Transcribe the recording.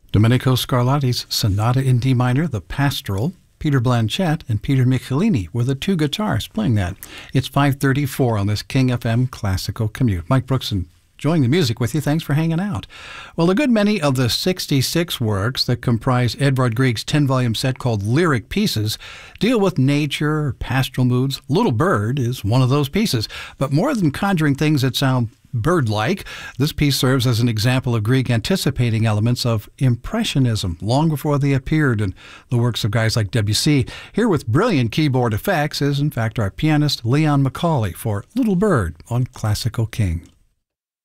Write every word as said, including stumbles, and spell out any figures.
Domenico Scarlatti's Sonata in D minor, the Pastoral. Peter Blanchett and Peter Michelini were the two guitarists playing that. It's five thirty-four on this King F M Classical Commute. Mike Brooks enjoying the music with you. Thanks for hanging out. Well, a good many of the sixty-six works that comprise Edvard Grieg's ten-volume set called Lyric Pieces deal with nature or pastoral moods. Little Bird is one of those pieces. But more than conjuring things that sound bird-like, this piece serves as an example of Grieg anticipating elements of Impressionism long before they appeared in the works of guys like Debussy. Here with brilliant keyboard effects is, in fact, our pianist Leon McCauley for Little Bird on Classical King.